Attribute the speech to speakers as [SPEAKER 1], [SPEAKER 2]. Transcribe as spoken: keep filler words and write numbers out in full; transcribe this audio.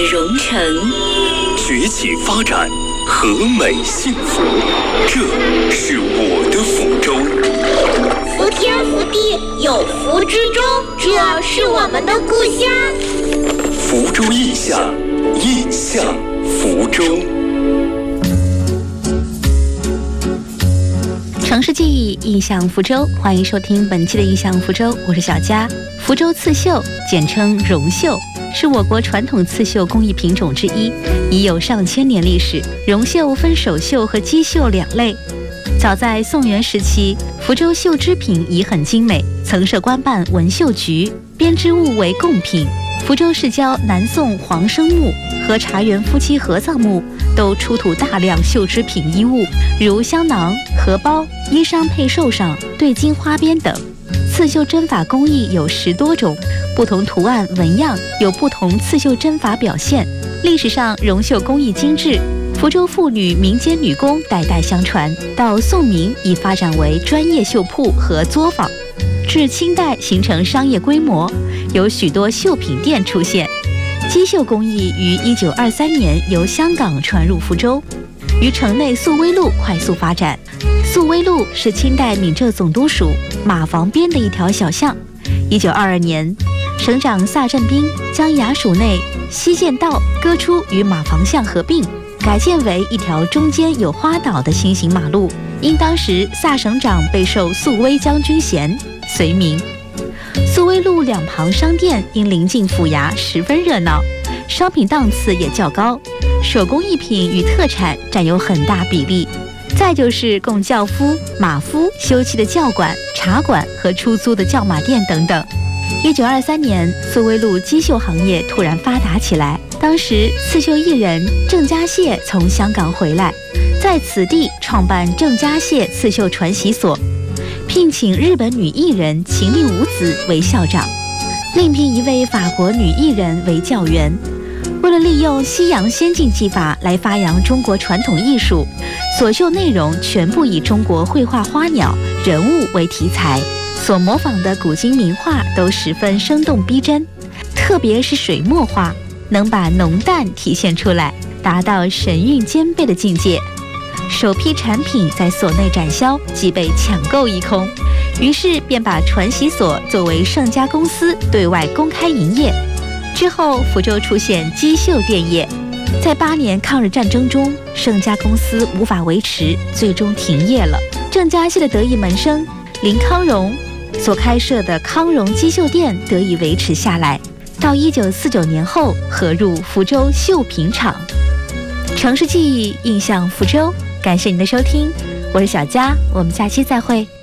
[SPEAKER 1] 蓉城，
[SPEAKER 2] 崛起发展，和美幸福，这是我的福州。
[SPEAKER 3] 福天福地有福之州，这是我们的故乡。
[SPEAKER 2] 福州印象，印象福州。
[SPEAKER 4] 城市记忆，印象福州，欢迎收听本期的印象福州，我是小佳。福州刺绣，简称绒绣，是我国传统刺绣工艺品种之一，已有上千年历史。绒绣分手绣和机绣两类。早在宋元时期，福州绣织品已很精美，曾设官办文绣局，编织物为贡品。福州市郊南宋黄生墓和茶园夫妻合葬墓都出土大量绣织品衣物，如香囊、荷包、衣裳配寿裳、对襟花边等。刺绣针法工艺有十多种，不同图案纹样有不同刺绣针法表现。历史上绒绣工艺精致，福州妇女民间女工代代相传，到宋明已发展为专业绣铺和作坊，至清代形成商业规模，有许多绣品店出现。机绣工艺于一九二三年由香港传入福州，于城内宿威路快速发展。宿威路是清代闽浙总督署马房边的一条小巷。一九二二年，省长萨振彬将衙署内西涧道割出与马房巷合并，改建为一条中间有花岛的新型马路，因当时萨省长备受宿威将军衔，随名。宿威路两旁商店因临近府衙，十分热闹，商品档次也较高，手工艺品与特产占有很大比例。再就是供轿夫、马夫休憩的轿馆、茶馆和出租的轿马店等等。一九二三年，宿威路机绣行业突然发达起来。当时刺绣艺人郑家燮从香港回来，在此地创办郑家燮刺绣传习所，聘请日本女艺人秦令武子为校长，另聘一位法国女艺人为教员。为了利用西洋先进技法来发扬中国传统艺术，所绣内容全部以中国绘画花鸟、人物为题材，所模仿的古今名画都十分生动逼真，特别是水墨画，能把浓淡体现出来，达到神韵兼备的境界。首批产品在所内展销，即被抢购一空，于是便把传习所作为盛家公司对外公开营业。之后，福州出现机绣店业。在八年抗日战争中，盛家公司无法维持，最终停业了。郑家燮的得意门生林康荣所开设的康荣机绣店得以维持下来。到一九四九年后，合入福州绣品厂。城市记忆，印象福州。感谢您的收听，我是小佳，我们下期再会。